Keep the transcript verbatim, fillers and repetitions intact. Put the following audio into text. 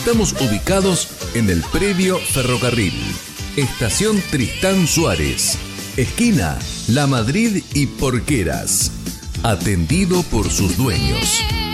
Estamos ubicados en el predio Ferrocarril, Estación Tristán Suárez, esquina La Madrid y Porqueras, atendido por sus dueños.